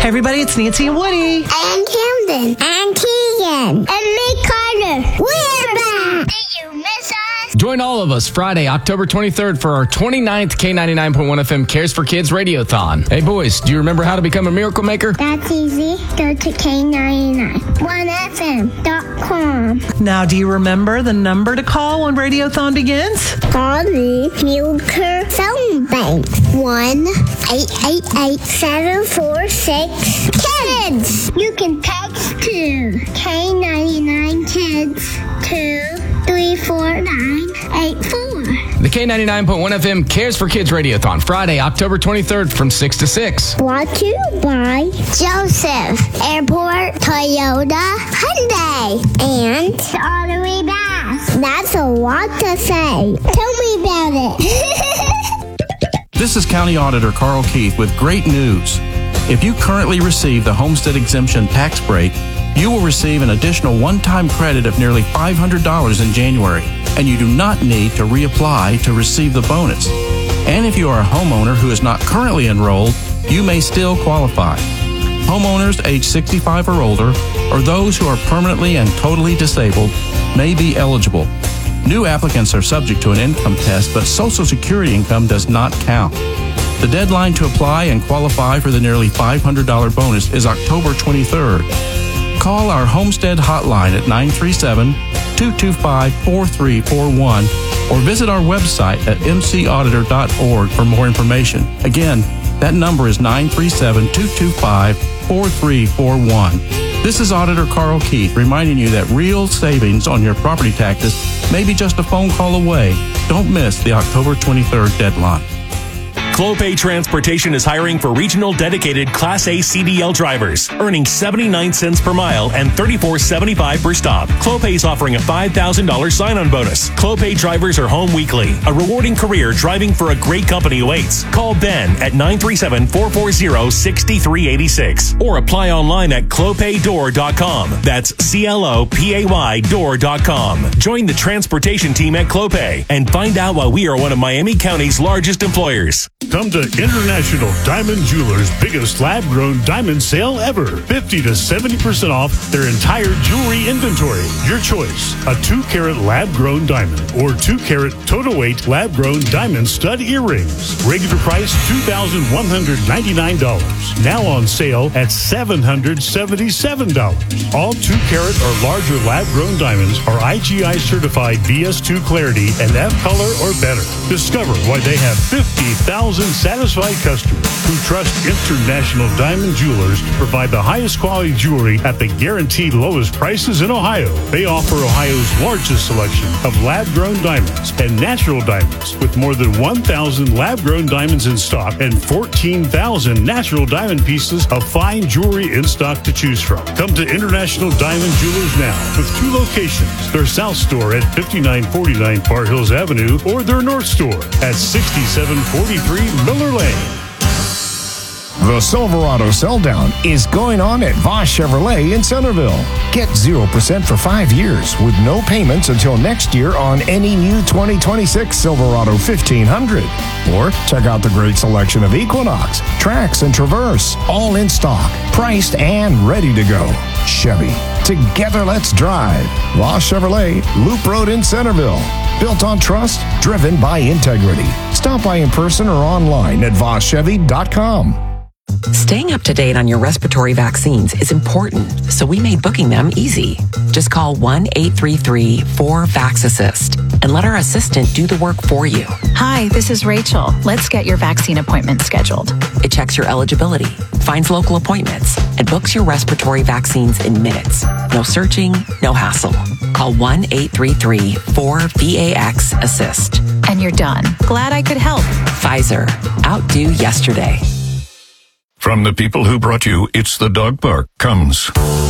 Hey everybody, it's Nancy and Woody. And Camden. And Keegan. And me, Carter. We're back. Did you miss us? Join all of us Friday, October 23rd for our 29th K99.1 FM Cares for Kids Radiothon. Hey boys, do you remember how to become a miracle maker? That's easy. Go to K99.1FM.com. Now, do you remember the number to call when Radiothon begins? Call the Milker Phone Bank. 1-888-746-KIDS. You can text to K99 Kids to 34984. The K99.1 FM Cares for Kids Radiothon, Friday, October 23rd from 6 to 6. Brought to you by Joseph Airport, Toyota, Hyundai, and Ottery Bass. That's a lot to say. Tell me about it. This is County Auditor Carl Keith with great news. If you currently receive the Homestead Exemption tax break, you will receive an additional one-time credit of nearly $500 in January, and you do not need to reapply to receive the bonus. And if you are a homeowner who is not currently enrolled, you may still qualify. Homeowners age 65 or older, or those who are permanently and totally disabled, may be eligible. New applicants are subject to an income test, but Social Security income does not count. The deadline to apply and qualify for the nearly $500 bonus is October 23rd. Call our Homestead hotline at 937-225-4341 or visit our website at mcauditor.org for more information. Again, that number is 937-225-4341. This is Auditor Carl Keith reminding you that real savings on your property taxes may be just a phone call away. Don't miss the October 23rd deadline. Clopay Transportation is hiring for regional dedicated Class A CDL drivers, earning 79 cents per mile and $34.75 per stop. Clopay is offering a $5,000 sign-on bonus. Clopay drivers are home weekly. A rewarding career driving for a great company awaits. Call Ben at 937-440-6386 or apply online at clopaydoor.com. That's CLOPAY door.com. Join the transportation team at Clopay and find out why we are one of Miami County's largest employers. Come to International Diamond Jewelers' biggest lab-grown diamond sale ever. 50 to 70% off their entire jewelry inventory. Your choice, a 2-carat lab-grown diamond or 2-carat total weight lab-grown diamond stud earrings. Regular price $2,199. Now on sale at $777. All 2-carat or larger lab-grown diamonds are IGI certified BS2 clarity and F color or better. Discover why they have 50,000 satisfied customers who trust International Diamond Jewelers to provide the highest quality jewelry at the guaranteed lowest prices in Ohio. They offer Ohio's largest selection of lab-grown diamonds and natural diamonds with more than 1,000 lab-grown diamonds in stock and 14,000 natural diamond pieces of fine jewelry in stock to choose from. Come to International Diamond Jewelers now with 2 locations. Their south store at 5949 Far Hills Avenue or their north store at 6743 Miller Lane. The Silverado Sell-Down is going on at Voss Chevrolet in Centerville. Get 0% for 5 years with no payments until next year on any new 2026 Silverado 1500. Or check out the great selection of Equinox, Trax, and Traverse, all in stock, priced and ready to go. Chevy. Together, let's drive. Voss Chevrolet, Loop Road in Centerville. Built on trust, driven by integrity. Stop by in person or online at VossChevy.com. Staying up to date on your respiratory vaccines is important, so we made booking them easy. Just call 1-833-4VAX-ASSIST and let our assistant do the work for you. Hi, this is Rachel. Let's get your vaccine appointment scheduled. It checks your eligibility, finds local appointments, and books your respiratory vaccines in minutes. No searching, no hassle. Call 1-833-4VAX-ASSIST. And you're done. Glad I could help. Pfizer. Outdo yesterday. From the people who brought you It's the Dog Park comes